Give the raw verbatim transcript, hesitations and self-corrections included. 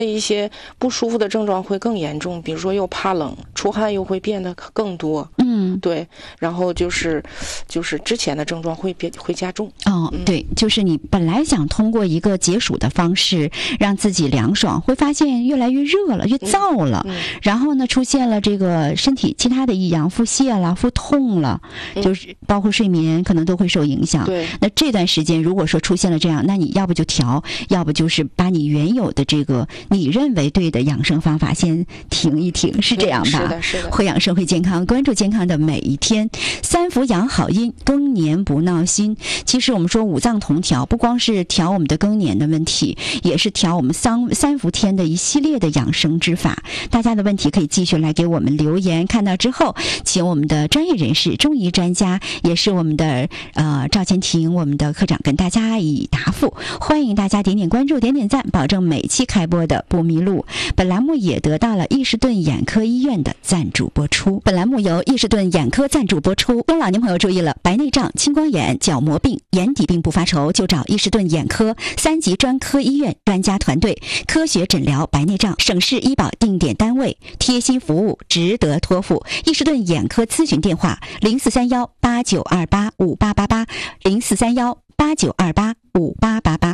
一些不舒服的症状会更严重，比如说又怕冷，出汗又会变得更多。 嗯， 对，然后就是就是之前的症状会变会加重。 哦， 嗯、 对，就是你本来想通过一个解暑的方式让自己凉爽，会发现越来越热了，越燥了， 嗯嗯、 然后呢出现了这个身体其他的异样，腹泻了，腹痛了， 嗯、 就是包括睡眠可能都会受影响。 对， 那这段时间如果说出现了这样，那你要不就调，要不就是把你原有的这个你认为对的养生方法先停一停，是这样吧？ 是的，是的。 会养生会健康，关注健康的每一天。三伏养好阴，更年不闹心。其实我们说五脏同调，不光是调我们的更年的问题，也是调我们三三伏天的一系列的养生之法。大家的问题可以继续来给我们留言，看到之后，请我们的专业人士、中医专家，也是我们的呃赵建庭，我们的科长跟大家以答复。欢迎大家点点关注，点点赞，保证每期开播的不迷路。本栏目也得到了伊士顿眼科医院的赞助播出。本栏目由伊士顿眼科赞助播出。中老年朋友注意了，白内障、青光眼、角膜病、眼底病不发愁，就找伊士顿眼科三级专科医院专家团队，科学诊疗白内障，省市医保定点单位，贴心服务，值得托付。伊士顿眼科咨询电话：零四三幺八九二八五八八八，零四三幺八九二八五八八八。